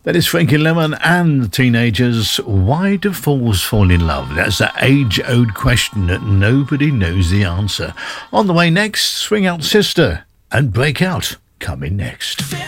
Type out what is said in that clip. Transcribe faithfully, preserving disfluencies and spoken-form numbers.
That is Frankie Lemon and the Teenagers. Why do fools fall in love? That's that age-old question that nobody knows the answer. On the way next, Swing Out Sister and Break Out coming next.